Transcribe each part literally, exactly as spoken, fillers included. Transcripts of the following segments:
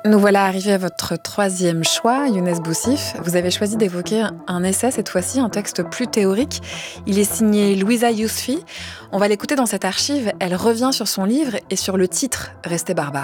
Nous voilà arrivés à votre troisième choix, Younes Boussif. Vous avez choisi d'évoquer un essai, cette fois-ci, un texte plus théorique. Il est signé Louisa Yousfi. On va l'écouter dans cette archive. Elle revient sur son livre et sur le titre « Rester barbare ».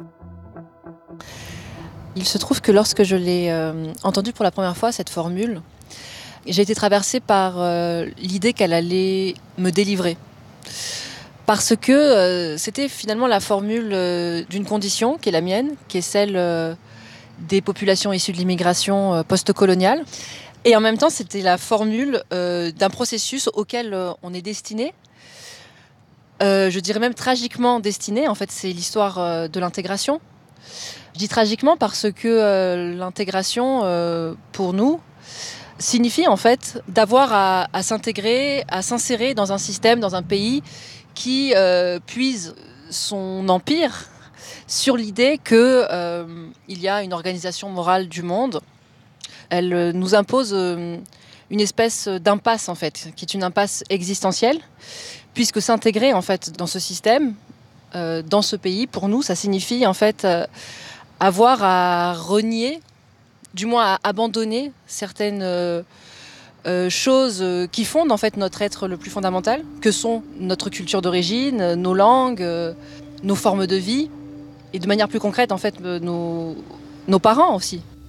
Il se trouve que lorsque je l'ai euh, entendue pour la première fois, cette formule, j'ai été traversée par euh, l'idée qu'elle allait me délivrer. Parce que euh, c'était finalement la formule euh, d'une condition qui est la mienne, qui est celle euh, des populations issues de l'immigration euh, post-coloniale. Et en même temps, c'était la formule euh, d'un processus auquel euh, on est destiné. Euh, je dirais même tragiquement destiné. En fait, c'est l'histoire euh, de l'intégration. Je dis tragiquement parce que euh, l'intégration, euh, pour nous, signifie en fait d'avoir à, à s'intégrer, à s'insérer dans un système, dans un pays qui euh, puise son empire sur l'idée qu'il euh, y a une organisation morale du monde. Elle euh, nous impose euh, une espèce d'impasse en fait, qui est une impasse existentielle, puisque s'intégrer en fait dans ce système, euh, dans ce pays, pour nous, ça signifie en fait euh, avoir à renier, du moins à abandonner certaines euh, euh, choses qui fondent en fait notre être le plus fondamental, que sont notre culture d'origine, nos langues, euh, nos formes de vie, et de manière plus concrète en fait nos, nos parents aussi.